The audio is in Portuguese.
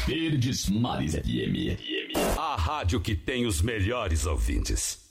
Verdes Mares FM. A rádio que tem os melhores ouvintes.